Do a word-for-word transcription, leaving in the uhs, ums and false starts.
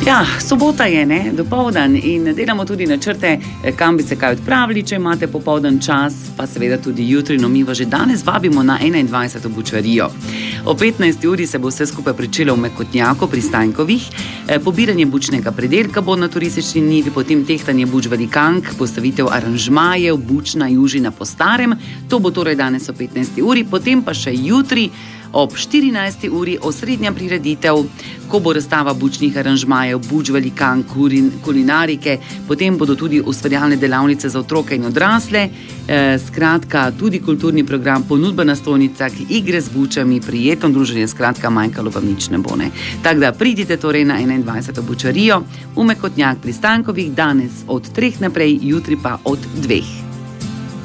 Ja, sobota je, ne, dopoldan in delamo tudi načrte, kam bi se kaj odpravili, če imate popoldan čas, pa seveda tudi jutri, no mi vas že danes vabimo na enaindvajseto bučarijo. O petnajsti uri se bo vse skupaj pričelo v Mekotnjaku pri Stanjkovih, pobiranje bučnega predelka bo na turistični njivi, potem tehtanje buč velikank, postavitev aranžmajev, bučna južina po starem, to bo torej danes o petnajsti uri, potem pa še jutri ob štirinajsti uri osrednja prireditev, ko bo razstava bučnih aranžmajev, buč velikank, kulinarike, potem bodo tudi ustvarjalne delavnice za otroke in odrasle, e, skratka tudi kulturni program, ponudba na stojnicah, igre z bučami, prijetno druženje, skratka manjkalo vam nič ne bo, ne. Tako da pridite torej na enaindvajseto bučarijo v Mekotnjak pri Stanjkovih danes od treh naprej, jutri pa od dveh.